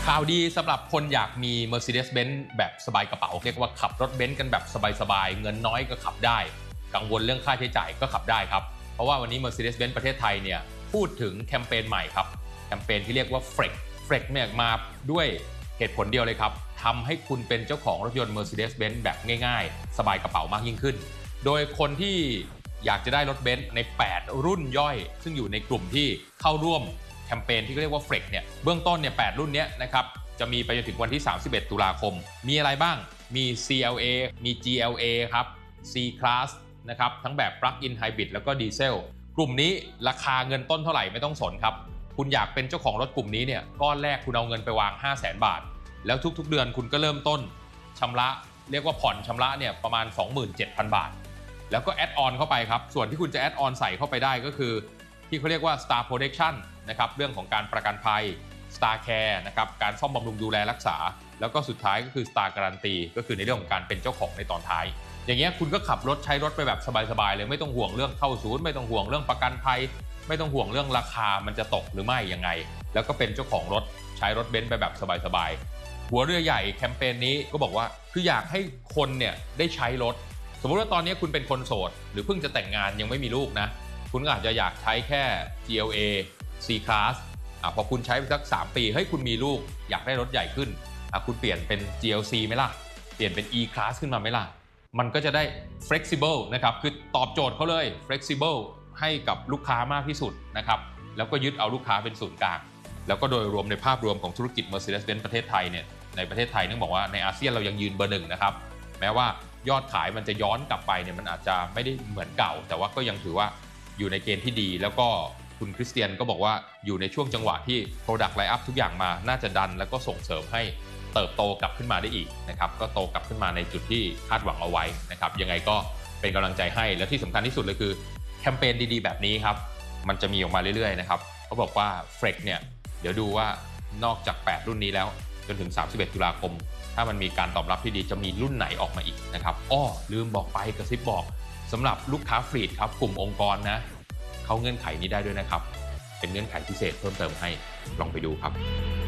ข่าวดีสำหรับคนอยากมี Mercedes-Benz แบบสบายกระเป๋าเรียกว่าขับรถเบนซ์กันแบบสบายๆเงินน้อยก็ขับได้กังวลเรื่องค่าใช้จ่ายก็ขับได้ครับเพราะว่าวันนี้ Mercedes-Benz ประเทศไทยเนี่ยพูดถึงแคมเปญใหม่ครับแคมเปญที่เรียกว่า Flex เนี่ยมาด้วยเหตุผลเดียวเลยครับทำให้คุณเป็นเจ้าของรถยนต์ Mercedes-Benz แบบง่ายๆสบายกระเป๋ามากยิ่งขึ้นโดยคนที่อยากจะได้รถเบนซ์ใน8รุ่นย่อยซึ่งอยู่ในกลุ่มที่เข้าร่วมแคมเปญที่เรียกว่า Flex เนี่ยเบื้องต้นเนี่ย8รุ่นนี้นะครับจะมีไปจนถึงวันที่31ตุลาคมมีอะไรบ้างมี CLA มี GLA ครับ C-Class นะครับทั้งแบบ Plug-in Hybrid แล้วก็ดีเซลกลุ่มนี้ราคาเงินต้นเท่าไหร่ไม่ต้องสนครับคุณอยากเป็นเจ้าของรถกลุ่มนี้เนี่ยก้อนแรกคุณเอาเงินไปวาง 500,000 บาทแล้วทุกๆเดือนคุณก็เริ่มต้นชำระเรียกว่าผ่อนชำระเนี่ยประมาณ 27,000 บาทแล้วก็แอดออนเข้าไปครับส่วนที่คุณจะแอดออนใส่เข้าไปได้ก็คือที่เขาเรียกว่า Star Protection นะครับเรื่องของการประกันภัย Star Care นะครับการซ่อมบำรุงดูแลรักษาแล้วก็สุดท้ายก็คือ Star Guarantee ก็คือในเรื่องของการเป็นเจ้าของในตอนท้ายอย่างเงี้ยคุณก็ขับรถใช้รถไปแบบสบายๆเลยไม่ต้องห่วงเรื่องเข้าศูนย์ไม่ต้องห่วงเรื่องประกันภัยไม่ต้องห่วงเรื่องราคามันจะตกหรือไม่ยังไงแล้วก็เป็นเจ้าของรถใช้รถเบนซ์ไปแบบสบายๆหัวเรือใหญ่แคมเปญนี้ก็บอกว่าคืออยากให้คนเนี่ยได้ใช้รถสมมุติว่าตอนนี้คุณเป็นคนโสดหรือเพิ่งจะแต่งงานยังไม่มีลูกนะคุณอาจจะอยากใช้แค่ GLA C-Class พอคุณใช้ไปสัก3ปีเฮ้ยคุณมีลูกอยากได้รถใหญ่ขึ้นคุณเปลี่ยนเป็น GLC ไหมล่ะเปลี่ยนเป็น E-Class ขึ้นมาไหมล่ะมันก็จะได้ flexible นะครับคือตอบโจทย์เขาเลย flexible ให้กับลูกค้ามากที่สุดนะครับแล้วก็ยึดเอาลูกค้าเป็นศูนย์กลางแล้วก็โดยรวมในภาพรวมของธุรกิจ Mercedes-Benz ประเทศไทยเนี่ยในประเทศไทยต้องบอกว่าในอาเซียนเรายังยืนเบอร์ 1นะครับแม้ว่ายอดขายมันจะย้อนกลับไปเนี่ยมันอาจจะไม่ได้เหมือนเก่าแต่ว่าก็ยังถือว่าอยู่ในเกณฑ์ที่ดีแล้วก็คุณคริสเตียนก็บอกว่าอยู่ในช่วงจังหวะที่ Product Line-up ทุกอย่างมาน่าจะดันแล้วก็ส่งเสริมให้เติบโตกลับขึ้นมาได้อีกนะครับก็โตกลับขึ้นมาในจุดที่คาดหวังเอาไว้นะครับยังไงก็เป็นกำลังใจให้และที่สำคัญที่สุดเลยคือแคมเปญดีๆแบบนี้ครับมันจะมีออกมาเรื่อยๆนะครับเขาบอกว่า Flex เนี่ยเดี๋ยวดูว่านอกจาก8รุ่นนี้แล้วจนถึง31ตุลาคมถ้ามันมีการตอบรับที่ดีจะมีรุ่นไหนออกมาอีกนะครับลืมบอกไปกระซิบบอกสำหรับลูกค้าฟรีดครับกลุ่มองค์กรนะเขาเงื่อนไขนี้ได้ด้วยนะครับเป็นเงื่อนไขพิเศษเพิ่มเติมให้ลองไปดูครับ